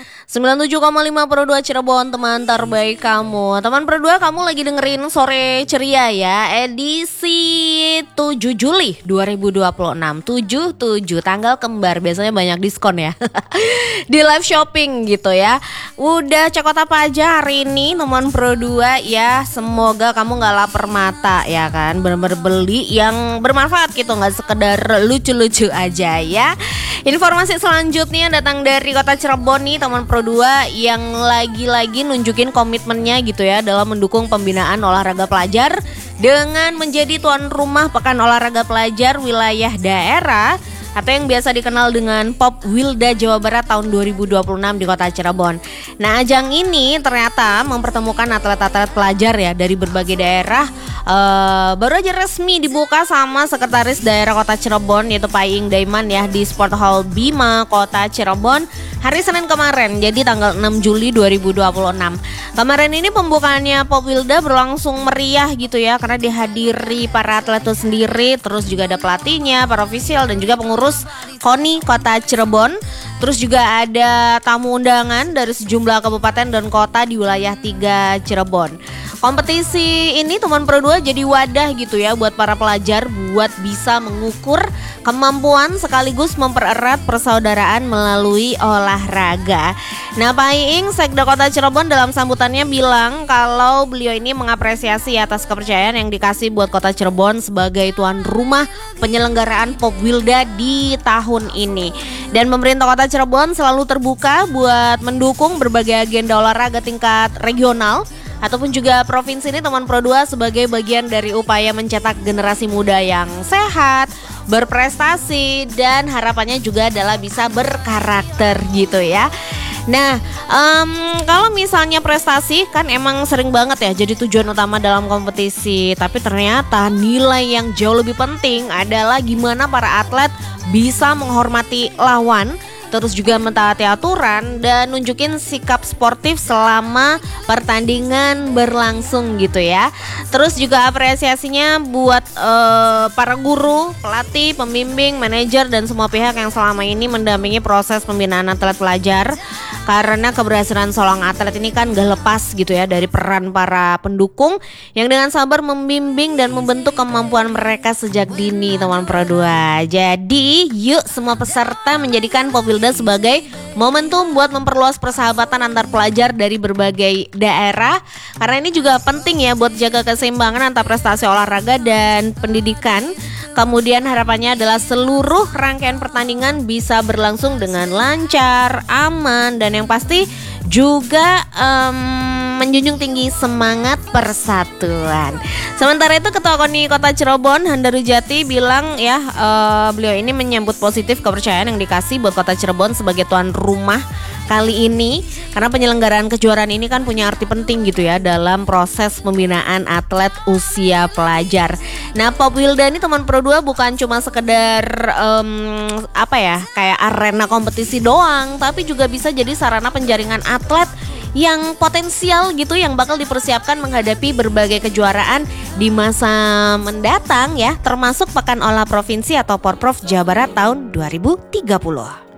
97,5 Pro 2 Cirebon, teman terbaik kamu. Teman Pro 2, kamu lagi dengerin Sore Ceria ya, edisi 7 Juli 2026. 77 tanggal kembar, biasanya banyak diskon ya di live shopping gitu ya. Udah cekot apa aja hari ini teman Pro 2 ya. Semoga kamu gak lapar mata ya kan, bener-bener beli yang bermanfaat gitu, gak sekedar lucu-lucu aja ya. Informasi selanjutnya datang dari kota Cirebon nih teman Pro 2, yang lagi-lagi nunjukin komitmennya gitu ya dalam mendukung pembinaan olahraga pelajar dengan menjadi tuan rumah Pekan Olahraga Pelajar Wilayah Daerah atau yang biasa dikenal dengan Popwilda Jawa Barat tahun 2026 di kota Cirebon. Nah, ajang ini ternyata mempertemukan atlet-atlet pelajar ya dari berbagai daerah. Baru aja resmi dibuka sama Sekretaris Daerah Kota Cirebon, yaitu Pak Iing Daiman ya, di Sport Hall Bima Kota Cirebon hari Senin kemarin, jadi tanggal 6 Juli 2026. Kemarin ini pembukaannya Popwilda berlangsung meriah gitu ya, karena dihadiri para atlet itu sendiri, terus juga ada pelatihnya, para ofisial dan juga pengurus KONI Kota Cirebon. Terus juga ada tamu undangan dari sejumlah kabupaten dan kota di wilayah 3 Cirebon. Kompetisi ini teman Pro 2 jadi wadah gitu ya buat para pelajar buat bisa mengukur kemampuan sekaligus mempererat persaudaraan melalui olahraga. Nah, Pak Iing Sekda Kota Cirebon dalam sambutannya bilang kalau beliau ini mengapresiasi atas kepercayaan yang dikasih buat Kota Cirebon sebagai tuan rumah penyelenggaraan Popwilda di tahun ini. Dan pemerintah Kota Cirebon selalu terbuka buat mendukung berbagai agenda olahraga tingkat regional ataupun juga provinsi ini teman Pro 2 sebagai bagian dari upaya mencetak generasi muda yang sehat, berprestasi, dan harapannya juga adalah bisa berkarakter gitu ya. Nah, kalau misalnya prestasi kan emang sering banget ya jadi tujuan utama dalam kompetisi. Tapi ternyata nilai yang jauh lebih penting adalah gimana para atlet bisa menghormati lawan, terus juga mentaati aturan dan nunjukin sikap sportif selama pertandingan berlangsung gitu ya. Terus juga apresiasinya buat para guru, pelatih, pembimbing, manajer dan semua pihak yang selama ini mendampingi proses pembinaan atlet pelajar. Karena keberhasilan seorang atlet ini kan gak lepas gitu ya dari peran para pendukung yang dengan sabar membimbing dan membentuk kemampuan mereka sejak dini teman Pro 2. Jadi yuk semua peserta menjadikan Popwilda sebagai momentum buat memperluas persahabatan antar pelajar dari berbagai daerah. Karena ini juga penting ya buat jaga keseimbangan antara prestasi olahraga dan pendidikan. Kemudian harapannya adalah seluruh rangkaian pertandingan bisa berlangsung dengan lancar, aman, dan yang pasti juga menjunjung tinggi semangat persatuan. Sementara itu Ketua KONI Kota Cirebon Handaru Jati bilang ya, beliau ini menyambut positif kepercayaan yang dikasih buat Kota Cirebon sebagai tuan rumah kali ini, karena penyelenggaraan kejuaraan ini kan punya arti penting gitu ya dalam proses pembinaan atlet usia pelajar. Nah, Popwilda ini teman Pro 2 bukan cuma sekedar kayak arena kompetisi doang, tapi juga bisa jadi sarana penjaringan atlet yang potensial gitu, yang bakal dipersiapkan menghadapi berbagai kejuaraan di masa mendatang ya, termasuk Pekan Olah Provinsi atau Porprov Jawa Barat tahun 2030.